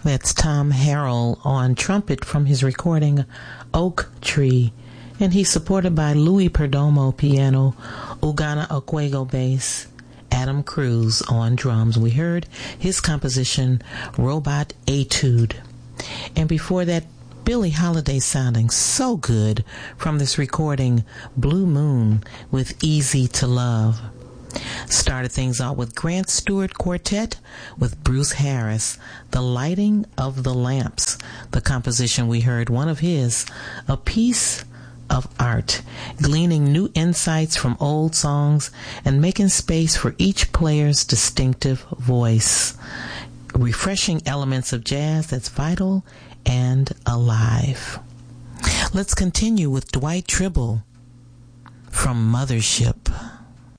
That's Tom Harrell on trumpet from his recording Oak Tree. And he's supported by Louis Perdomo piano, Ugana Okwego bass, Adam Cruz on drums. We heard his composition Robot Etude. And before that, Billie Holiday sounding so good from this recording Blue Moon with Easy to Love. Started things out with Grant Stewart Quartet with Bruce Harris, The Lighting of the Lamps. The composition we heard, one of his, A Piece of Art, gleaning new insights from old songs and making space for each player's distinctive voice. Refreshing elements of jazz that's vital and alive. Let's continue with Dwight Tribble from Mothership.